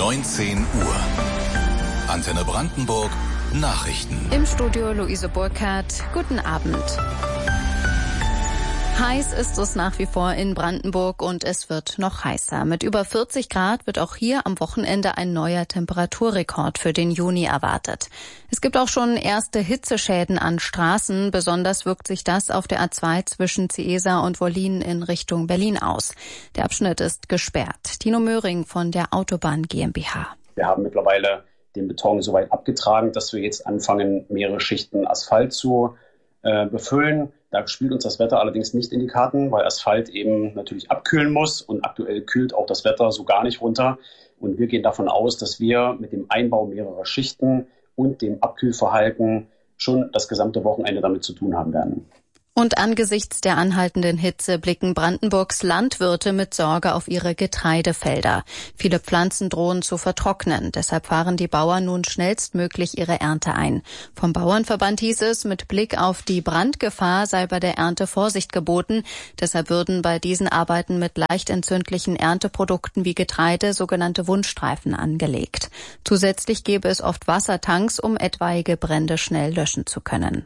19 Uhr. Antenne Brandenburg Nachrichten. Im Studio Luise Burkhardt. Guten Abend. Heiß ist es nach wie vor in Brandenburg und es wird noch heißer. Mit über 40 Grad wird auch hier am Wochenende ein neuer Temperaturrekord für den Juni erwartet. Es gibt auch schon erste Hitzeschäden an Straßen. Besonders wirkt sich das auf der A2 zwischen Ciesa und Wollin in Richtung Berlin aus. Der Abschnitt ist gesperrt. Tino Möhring von der Autobahn GmbH. Wir haben mittlerweile den Beton so weit abgetragen, dass wir jetzt anfangen, mehrere Schichten Asphalt zu befüllen. Da spielt uns das Wetter allerdings nicht in die Karten, weil Asphalt eben natürlich abkühlen muss und aktuell kühlt auch das Wetter so gar nicht runter. Und wir gehen davon aus, dass wir mit dem Einbau mehrerer Schichten und dem Abkühlverhalten schon das gesamte Wochenende damit zu tun haben werden. Und angesichts der anhaltenden Hitze blicken Brandenburgs Landwirte mit Sorge auf ihre Getreidefelder. Viele Pflanzen drohen zu vertrocknen. Deshalb fahren die Bauern nun schnellstmöglich ihre Ernte ein. Vom Bauernverband hieß es, mit Blick auf die Brandgefahr sei bei der Ernte Vorsicht geboten. Deshalb würden bei diesen Arbeiten mit leicht entzündlichen Ernteprodukten wie Getreide sogenannte Wundstreifen angelegt. Zusätzlich gäbe es oft Wassertanks, um etwaige Brände schnell löschen zu können.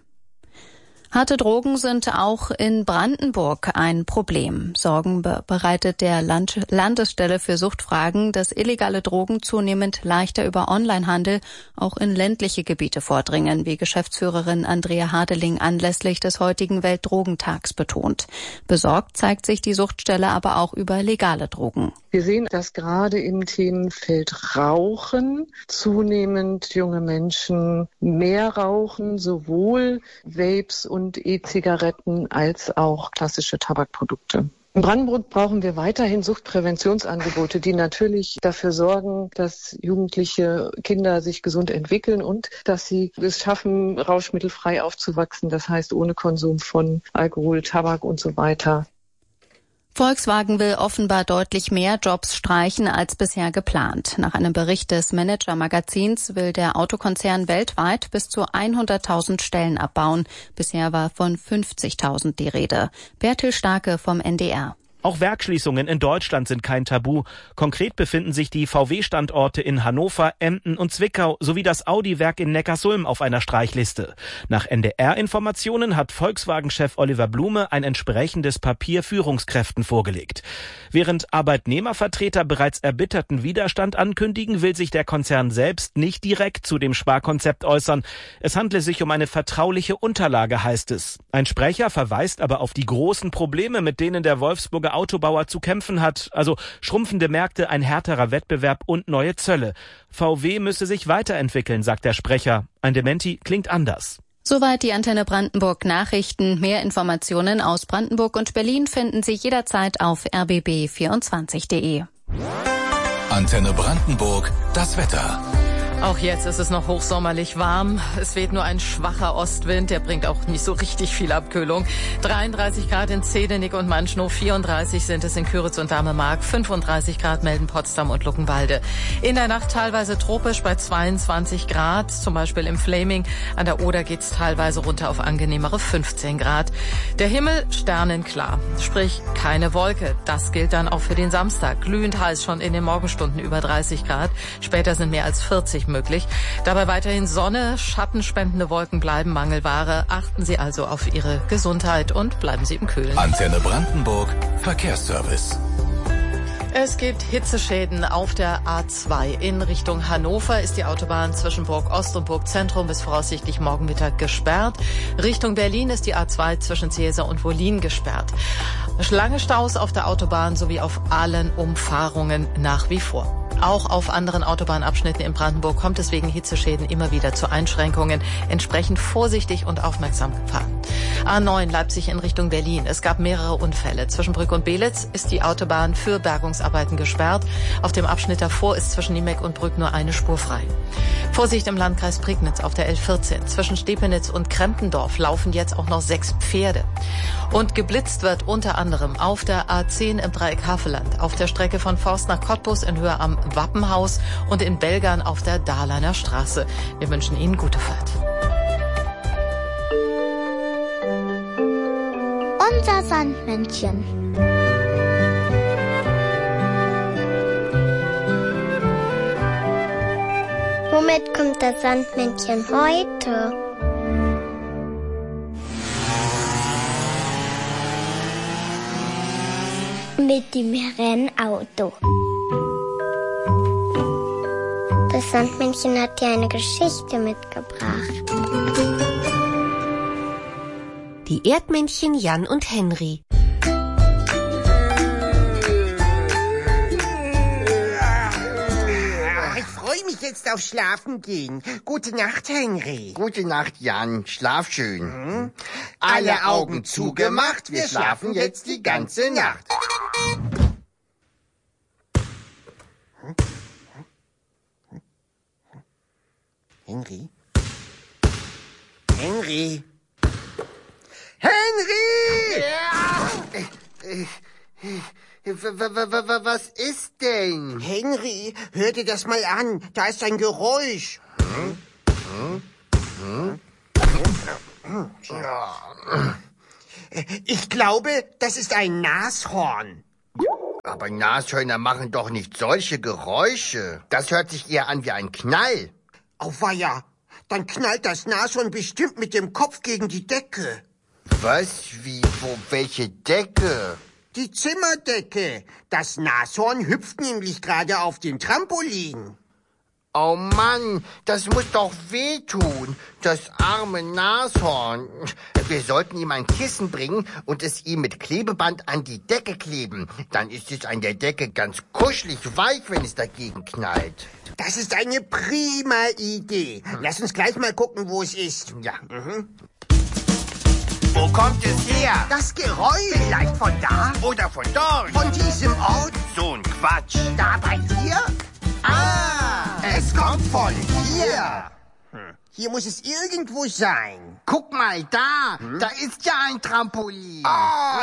Harte Drogen sind auch in Brandenburg ein Problem. Sorgen bereitet der Landesstelle für Suchtfragen, dass illegale Drogen zunehmend leichter über Onlinehandel auch in ländliche Gebiete vordringen, wie Geschäftsführerin Andrea Hadeling anlässlich des heutigen Weltdrogentags betont. Besorgt zeigt sich die Suchtstelle aber auch über legale Drogen. Wir sehen, dass gerade im Themenfeld Rauchen zunehmend junge Menschen mehr rauchen, sowohl Vapes und E-Zigaretten als auch klassische Tabakprodukte. In Brandenburg brauchen wir weiterhin Suchtpräventionsangebote, die natürlich dafür sorgen, dass jugendliche Kinder sich gesund entwickeln und dass sie es schaffen, rauschmittelfrei aufzuwachsen. Das heißt, ohne Konsum von Alkohol, Tabak und so weiter. Volkswagen will offenbar deutlich mehr Jobs streichen als bisher geplant. Nach einem Bericht des Manager-Magazins will der Autokonzern weltweit bis zu 100.000 Stellen abbauen. Bisher war von 50.000 die Rede. Bertil Starke vom NDR. Auch Werksschließungen in Deutschland sind kein Tabu. Konkret befinden sich die VW-Standorte in Hannover, Emden und Zwickau sowie das Audi-Werk in Neckarsulm auf einer Streichliste. Nach NDR-Informationen hat Volkswagen-Chef Oliver Blume ein entsprechendes Papier Führungskräften vorgelegt. Während Arbeitnehmervertreter bereits erbitterten Widerstand ankündigen, will sich der Konzern selbst nicht direkt zu dem Sparkonzept äußern. Es handle sich um eine vertrauliche Unterlage, heißt es. Ein Sprecher verweist aber auf die großen Probleme, mit denen der Wolfsburger Autobauer zu kämpfen hat, also schrumpfende Märkte, ein härterer Wettbewerb und neue Zölle. VW müsse sich weiterentwickeln, sagt der Sprecher. Ein Dementi klingt anders. Soweit die Antenne Brandenburg Nachrichten. Mehr Informationen aus Brandenburg und Berlin finden Sie jederzeit auf rbb24.de. Antenne Brandenburg, das Wetter. Auch jetzt ist es noch hochsommerlich warm. Es weht nur ein schwacher Ostwind, der bringt auch nicht so richtig viel Abkühlung. 33 Grad in Zedenik und Manschnow, 34 sind es in Küritz und Damemark, 35 Grad melden Potsdam und Luckenwalde. In der Nacht teilweise tropisch bei 22 Grad, zum Beispiel im Fläming. An der Oder geht's teilweise runter auf angenehmere 15 Grad. Der Himmel sternenklar, sprich keine Wolke. Das gilt dann auch für den Samstag. Glühend heiß schon in den Morgenstunden über 30 Grad. Später sind mehr als 40 möglich. Dabei weiterhin Sonne, schattenspendende Wolken bleiben Mangelware. Achten Sie also auf Ihre Gesundheit und bleiben Sie im Kühlen. Antenne Brandenburg, Verkehrsservice. Es gibt Hitzeschäden auf der A2. In Richtung Hannover ist die Autobahn zwischen Burg Ost und Burg Zentrum bis voraussichtlich morgen Mittag gesperrt. Richtung Berlin ist die A2 zwischen Ciesa und Wollin gesperrt. Lange Staus auf der Autobahn sowie auf allen Umfahrungen nach wie vor. Auch auf anderen Autobahnabschnitten in Brandenburg kommt es wegen Hitzeschäden immer wieder zu Einschränkungen. Entsprechend vorsichtig und aufmerksam fahren. A9 Leipzig in Richtung Berlin. Es gab mehrere Unfälle. Zwischen Brück und Belitz ist die Autobahn für Bergungsarbeiten gesperrt. Auf dem Abschnitt davor ist zwischen Niemeck und Brück nur eine Spur frei. Vorsicht im Landkreis Prignitz auf der L14. Zwischen Stepenitz und Krempendorf laufen jetzt auch noch 6 Pferde. Und geblitzt wird unter anderem auf der A10 im Dreieck Havelland, auf der Strecke von Forst nach Cottbus in Höhe am Wappenhaus und in Belgern auf der Dahleiner Straße. Wir wünschen Ihnen gute Fahrt. Unser Sandmännchen. Womit kommt das Sandmännchen heute? Mit dem Rennauto. Das Sandmännchen hat dir eine Geschichte mitgebracht. Die Erdmännchen Jan und Henry. Ich freue mich jetzt auf Schlafen gehen. Gute Nacht, Henry. Gute Nacht, Jan. Schlaf schön. Alle Augen zugemacht. Wir schlafen jetzt die ganze Nacht. Henry? Henry? Henry! Was ist denn? Henry, hör dir das mal an. Da ist ein Geräusch. Ich glaube, das ist ein Nashorn. Aber Nashörner machen doch nicht solche Geräusche. Das hört sich eher an wie ein Knall. Auweia, dann knallt das Nashorn bestimmt mit dem Kopf gegen die Decke. Was? Wie? Wo? Welche Decke? Die Zimmerdecke. Das Nashorn hüpft nämlich gerade auf dem Trampolin. Oh Mann, das muss doch wehtun. Das arme Nashorn. Wir sollten ihm ein Kissen bringen und es ihm mit Klebeband an die Decke kleben. Dann ist es an der Decke ganz kuschelig weich, wenn es dagegen knallt. Das ist eine prima Idee. Lass uns gleich mal gucken, wo es ist. Ja. Wo kommt es her? Das Geräusch. Vielleicht von da? Oder von dort? Von diesem Ort? So ein Quatsch. Da bei dir? Ah, es kommt von hier. Hier muss es irgendwo sein. Guck mal da. Da ist ja ein Trampolin. Ah,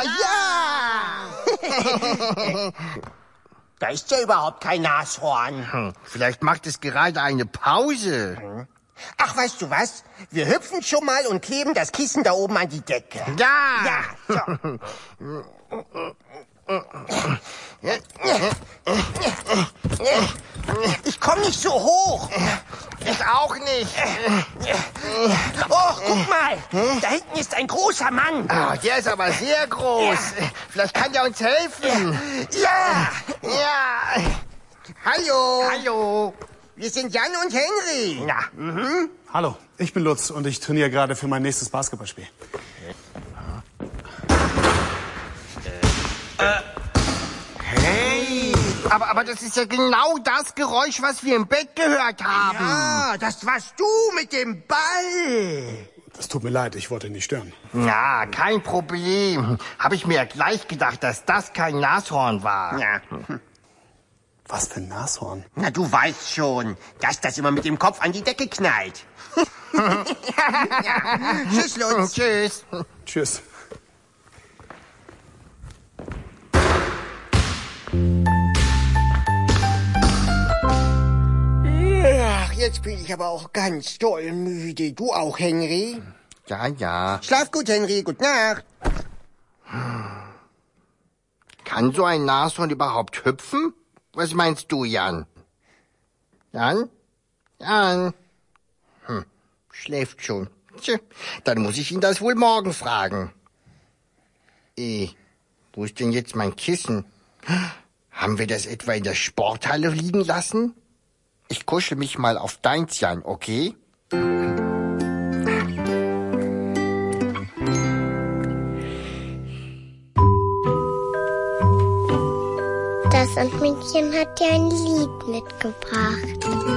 ja. Da ist ja überhaupt kein Nashorn. Vielleicht macht es gerade eine Pause. Ach, weißt du was? Wir hüpfen schon mal und kleben das Kissen da oben an die Decke. Ja. Ja, so. Ich komme nicht so hoch. Ich auch nicht. Oh, guck mal. Da hinten ist ein großer Mann. Ah, der ist aber sehr groß. Ja. Vielleicht kann der uns helfen. Ja. Ja. Hallo. Hallo. Wir sind Jan und Henry. Ja. Hallo, ich bin Lutz und ich trainiere gerade für mein nächstes Basketballspiel. Hey. Aber das ist ja genau das Geräusch, was wir im Bett gehört haben. Ja, das warst du mit dem Ball. Das tut mir leid, ich wollte nicht stören. Ja, kein Problem. Habe ich mir ja gleich gedacht, dass das kein Nashorn war. Ja. Was für ein Nashorn? Na, du weißt schon, dass das immer mit dem Kopf an die Decke knallt. Ja. Tschüss, Lutz. Tschüss. Tschüss. Ach, jetzt bin ich aber auch ganz doll müde. Du auch, Henry? Ja. Schlaf gut, Henry. Gute Nacht. Kann so ein Nashorn überhaupt hüpfen? Was meinst du, Jan? Jan? Schläft schon. Tja, dann muss ich ihn das wohl morgen fragen. Wo ist denn jetzt mein Kissen? Haben wir das etwa in der Sporthalle liegen lassen? Ich kuschel mich mal auf deins, Jan, okay? Das Sandmännchen hat dir ein Lied mitgebracht.